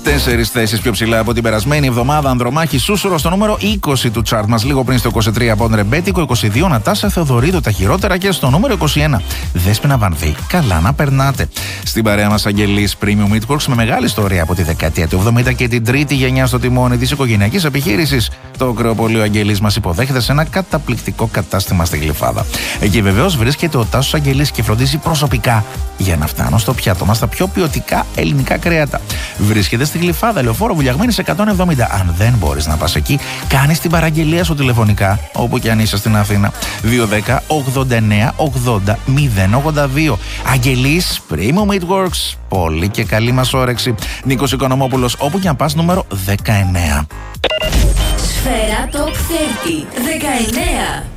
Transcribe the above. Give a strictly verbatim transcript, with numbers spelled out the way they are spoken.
Τέσσερις θέσεις πιο ψηλά από την περασμένη εβδομάδα. Ανδρομάχη Σούσουρο στο νούμερο είκοσι του τσάρτ μας. Λίγο πριν στο είκοσι τρία από Ρεμπέτικο. είκοσι δύο Νατάσα Θεοδωρίδου τα χειρότερα. Και στο νούμερο είκοσι ένα Δέσποινα Βανδύ. Καλά να περνάτε. Στην παρέα μας Αγγελής Premium Meatworks με μεγάλη ιστορία από τη δεκαετία του εβδομήντα και την τρίτη γενιά στο τιμόνι της οικογενειακής επιχείρησης. Το κρεοπωλείο Αγγελής μας υποδέχεται σε ένα καταπληκτικό κατάστημα στη Γλυφάδα. Εκεί βεβαίως βρίσκεται ο Τάσος Αγγελής και φροντίζει προσωπικά για να φτάνουν στο πιάτο μας τα πιο ποιοτικά ελληνικά κρέατα. Βρίσκεται στη Γλυφάδα, Λεωφόρο Βουλιαγμένης εκατόν εβδομήντα. Αν δεν μπορείς να πας εκεί, κάνεις την παραγγελία σου τηλεφωνικά, όπου και αν είσαι στην Αθήνα. δύο ένα μηδέν ογδόντα εννέα ογδόντα μηδέν ογδόντα δύο. Αγγελής Premium Meatworks. Πολύ και καλή μας όρεξη. Νίκος Οικονομόπουλος, όπου και αν πας, νούμερο δεκαεννέα. Σφαίρα Top τριάντα δεκαεννέα.